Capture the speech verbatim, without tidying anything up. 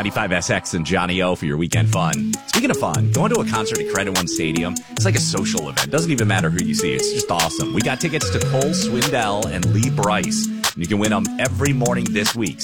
ninety-five S X and Johnny O for your weekend fun. Speaking of fun, going to a concert at Credit One Stadium, it's like a social event. Doesn't even matter who you see. It's just awesome. We got tickets to Cole Swindell and Lee Bryce. And you can win them every morning this week.